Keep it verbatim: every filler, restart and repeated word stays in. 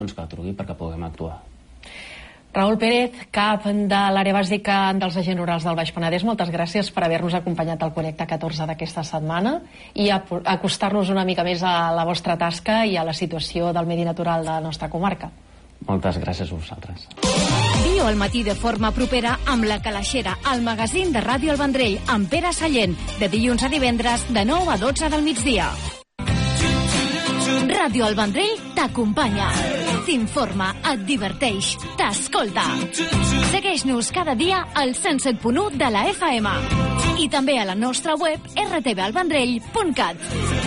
que truqui perquè puguem actuar. Raül Pérez, cap de l'àrea bàsica dels agents rurals del Baix Penedès, moltes gràcies per haver-nos acompanyat al Connecta catorze d'aquesta setmana i acostar-nos una mica més a la vostra tasca i a la situació del medi natural de la nostra comarca. Moltes gràcies a vosaltres. Viu al matí de forma propera amb La Calaixera, el magazín de Ràdio El Vendrell, amb Pere Sallent, de dilluns a divendres de nou a dotze del migdia. Ràdio El Vendrell t'acompanya, t'informa, et diverteix, t'escolta. Segueix-nos cada dia al cent set punt u de la F M i també a la nostra web r t v el vendrell punt cat.